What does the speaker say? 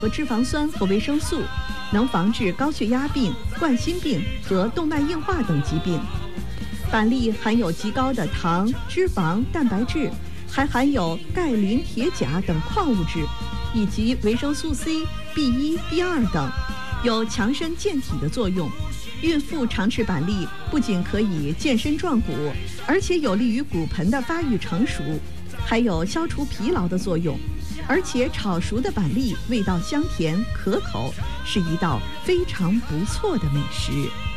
和脂肪酸和维生素，能防治高血压病、冠心病和动脉硬化等疾病。板栗含有极高的糖、脂肪、蛋白质，还含有钙、磷、铁、钾等矿物质，以及维生素 C、B1、B2 等，有强身健体的作用。孕妇常吃板栗，不仅可以健身壮骨，而且有利于骨盆的发育成熟，还有消除疲劳的作用。而且炒熟的板栗味道香甜可口，是一道非常不错的美食。